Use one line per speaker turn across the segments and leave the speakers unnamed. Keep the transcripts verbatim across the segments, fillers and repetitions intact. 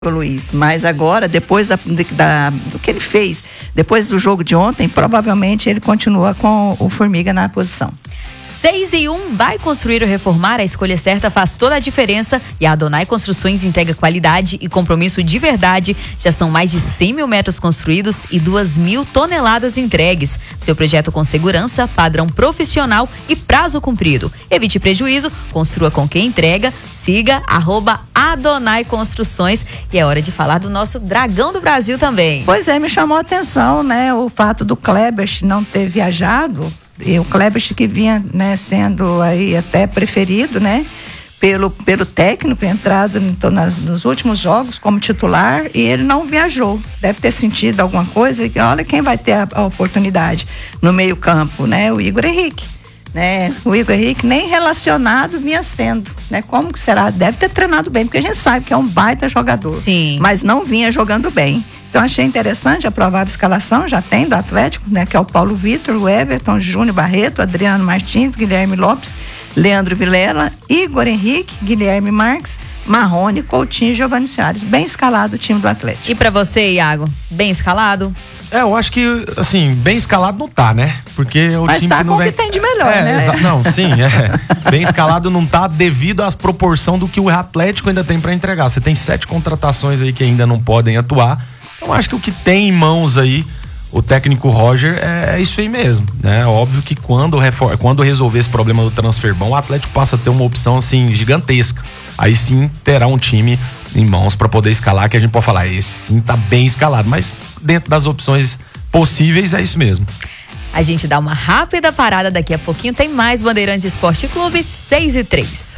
Luiz, mas agora, depois da, da, do que ele fez, depois do jogo de ontem, provavelmente ele continua com o Formiga na posição.
seis e um, vai construir ou reformar? A escolha certa faz toda a diferença e a Adonai Construções entrega qualidade e compromisso de verdade. Já são mais de cem mil metros construídos e duas mil toneladas entregues. Seu projeto com segurança, padrão profissional e prazo cumprido. Evite prejuízo, construa com quem entrega. Siga arroba Adonai Construções. E é hora de falar do nosso Dragão do Brasil também.
Pois é, me chamou a atenção, né, o fato do Klebert não ter viajado. E o Klebert que vinha, né, sendo aí até preferido, né, pelo, pelo técnico, entrado nas, nos últimos jogos como titular, e ele não viajou. Deve ter sentido alguma coisa, e olha quem vai ter a, a oportunidade no meio campo, né, o Igor Henrique. Né, o Igor Henrique nem relacionado vinha sendo, né? Como que será? Deve ter treinado bem, porque a gente sabe que é um baita jogador.
Sim. Mas
não vinha jogando bem. Então achei interessante a provável escalação, já tem do Atlético, né? Que é o Paulo Vitor, o Everton, Júnior Barreto, Adriano Martins, Guilherme Lopes, Leandro Vilela, Igor Henrique, Guilherme Marques, Marrone, Coutinho e Giovani Soares. Bem escalado o time do Atlético.
E pra você, Iago? Bem escalado?
É, eu acho que, assim, bem escalado não tá, né? Porque o
Mas
time
tá
que não
com o
vem...
que tem de melhor,
é,
né?
Exa... Não, sim, é. Bem escalado não tá devido à proporção do que o Atlético ainda tem pra entregar. Você tem sete contratações aí que ainda não podem atuar. Então, acho que o que tem em mãos aí, o técnico Roger, é isso aí mesmo, né? Óbvio que quando, refor... quando resolver esse problema do transfer bom, o Atlético passa a ter uma opção, assim, gigantesca. Aí sim terá um time em mãos pra poder escalar, que a gente pode falar, esse sim tá bem escalado, mas dentro das opções possíveis, é isso mesmo.
A gente dá uma rápida parada, daqui a pouquinho tem mais Bandeirantes Esporte Clube, seis e três.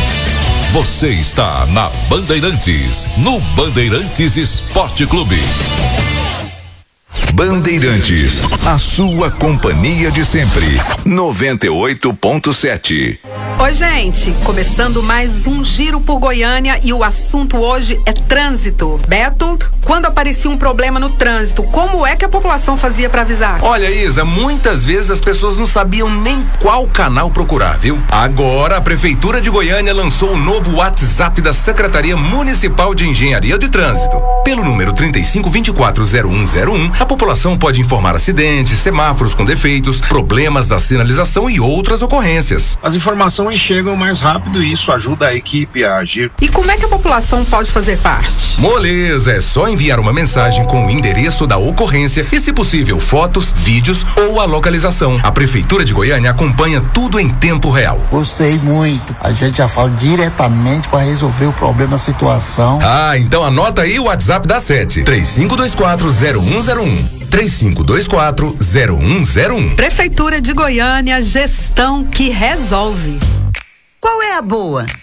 Você está na Bandeirantes, no Bandeirantes Esporte Clube. Bandeirantes, a sua companhia de sempre, noventa e oito ponto sete.
Oi, gente, começando mais um Giro por Goiânia e o assunto hoje é trânsito. Beto, quando aparecia um problema no trânsito, como é que a população fazia para avisar?
Olha, Isa, muitas vezes as pessoas não sabiam nem qual canal procurar, viu? Agora a Prefeitura de Goiânia lançou o novo WhatsApp da Secretaria Municipal de Engenharia de Trânsito. Pelo número trinta e cinco, vinte e quatro, zero um zero um, a população pode informar acidentes, semáforos com defeitos, problemas da sinalização e outras ocorrências.
As informações chegam mais rápido e isso ajuda a equipe a agir.
E como é que a população pode fazer parte?
Moleza, é só enviar uma mensagem com o endereço da ocorrência e, se possível, fotos, vídeos ou a localização. A Prefeitura de Goiânia acompanha tudo em tempo real.
Gostei muito. A gente já fala diretamente para resolver o problema, a situação.
Ah, então anota aí o WhatsApp da Sete, três cinco dois quatro, zero um zero um. três cinco dois quatro, zero um zero um.
Prefeitura de Goiânia, gestão que resolve.
Qual é a boa?